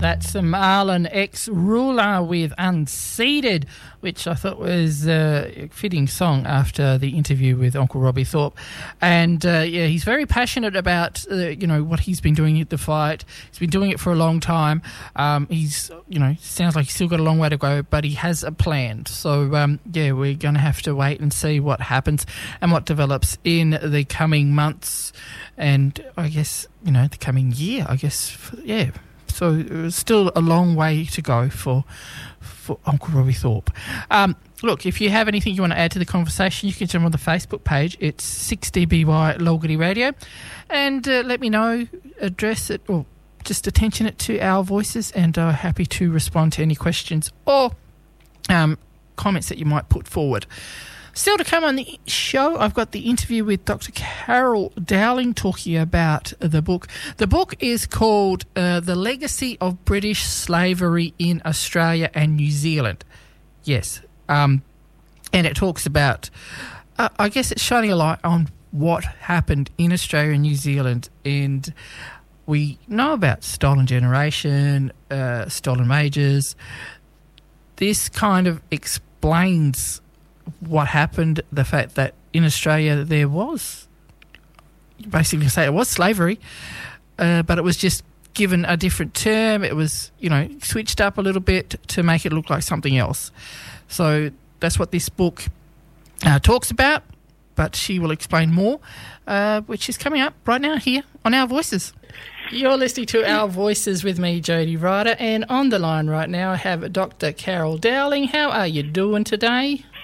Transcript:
That's Marlon X Ruler with Unseated, which I thought was a fitting song after the interview with Uncle Robbie Thorpe. And, he's very passionate about, what he's been doing at the fight. He's been doing it for a long time. He's, sounds like he's still got a long way to go, but he has a plan. So, we're going to have to wait and see what happens and what develops in the coming months and, I guess, the coming year, I guess, So it's still a long way to go for Uncle Robbie Thorpe. Look, if you have anything you want to add to the conversation, you can jump on the Facebook page. It's 6DBY Lolgity Radio. And let me know, address it, or just attention it to our voices, and happy to respond to any questions or comments that you might put forward. Still to come on the show, I've got the interview with Dr. Carol Dowling talking about the book. The book is called The Legacy of British Slavery in Australia and New Zealand. Yes. And it talks about, I guess it's shining a light on what happened in Australia and New Zealand. And we know about stolen generation, stolen wages. This kind of explains what happened, the fact that in Australia there was, basically say it was slavery, but it was just given a different term. It was, switched up a little bit to make it look like something else. So that's what this book talks about, but she will explain more, which is coming up right now here on Our Voices. You're listening to Our Voices with me, Jody Ryder, and on the line right now I have Dr. Carol Dowling. How are you doing today?